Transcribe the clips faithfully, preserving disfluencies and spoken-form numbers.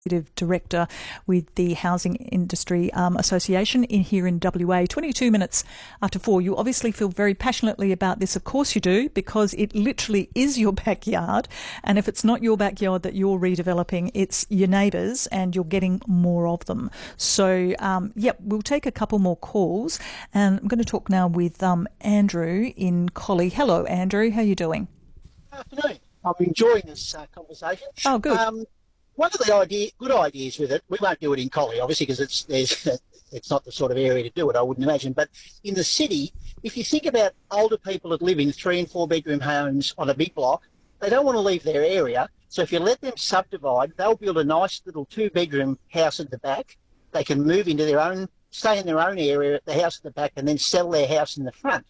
Director with the Housing Industry um, Association in here in W A. twenty-two minutes after four. You obviously feel very passionately about this. Of course you do, because it literally is your backyard. And if it's not your backyard that you're redeveloping, it's your neighbours, and you're getting more of them. So, um, yep, we'll take a couple more calls. And I'm going to talk now with um, Andrew in Collie. Hello, Andrew. How are you doing? Good afternoon. I'm enjoying this uh, conversation. Oh, good. Um, One of the idea, good ideas with it, we won't do it in Collie, obviously, because it's there's, it's not the sort of area to do it, I wouldn't imagine. But in the city, if you think about older people that live in three and four bedroom homes on a big block, they don't want to leave their area. So if you let them subdivide, they'll build a nice little two bedroom house at the back. They can move into their own, stay in their own area at the house at the back, and then sell their house in the front.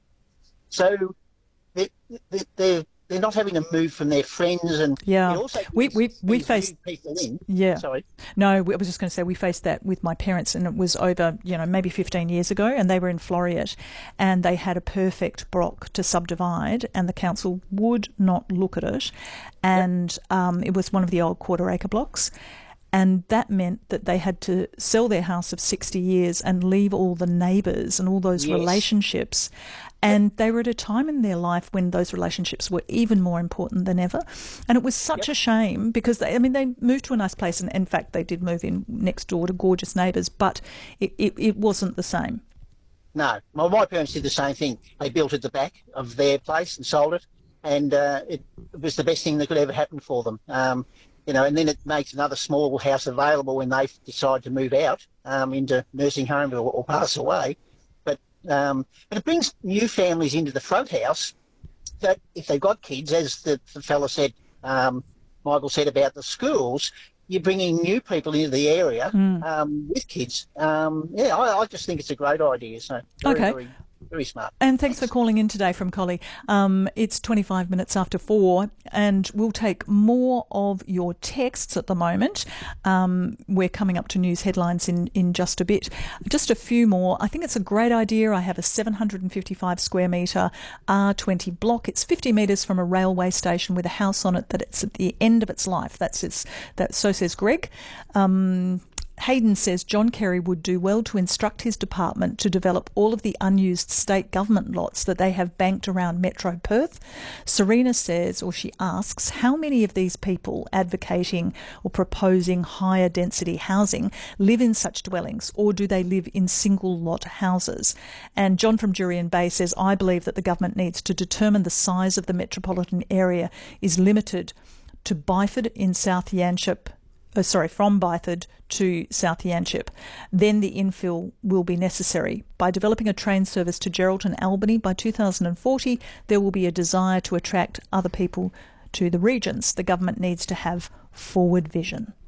So they're, they're They're not having to move from their friends, and yeah, it also we we we faced people in. Yeah, sorry. No, I was just going to say we faced that with my parents, and it was over, you know, maybe fifteen years ago, and they were in Floreat, and they had a perfect block to subdivide, and the council would not look at it, and yep. um, it was one of the old quarter acre blocks. And that meant that they had to sell their house of sixty years and leave all the neighbours and all those yes. relationships. And they were at a time in their life when those relationships were even more important than ever. And it was such yep. a shame, because, they, I mean, they moved to a nice place. And in fact, they did move in next door to gorgeous neighbours, but it, it, it wasn't the same. No. My, my parents did the same thing. They built at the back of their place and sold it. And uh, it, it was the best thing that could ever happen for them. Um, You know, and then it makes another small house available when they decide to move out um, into nursing homes or, or pass away. But, um, but it brings new families into the front house that if they've got kids, as the, the fella said, um, Michael said about the schools, you're bringing new people into the area mm. um, with kids. Um, yeah, I, I just think it's a great idea. So very, okay. very, very smart. And thanks, thanks for calling in today from Collie. Um, it's twenty-five minutes after four, and we'll take more of your texts at the moment. Um, we're coming up to news headlines in, in just a bit. Just a few more. I think it's a great idea. I have a seven hundred fifty-five square metre R twenty block. It's fifty metres from a railway station with a house on it that it's at the end of its life. That's its, that, so says Greg. Um, Hayden says John Kerry would do well to instruct his department to develop all of the unused state government lots that they have banked around Metro Perth. Serena says, or she asks, how many of these people advocating or proposing higher density housing live in such dwellings, or do they live in single lot houses? And John from Jurien Bay says, I believe that the government needs to determine the size of the metropolitan area is limited to Byford in South Yanchep, Oh, sorry, from Byford to South Yanchep. Then the infill will be necessary. By developing a train service to Geraldton Albany by two thousand forty, there will be a desire to attract other people to the regions. The government needs to have forward vision.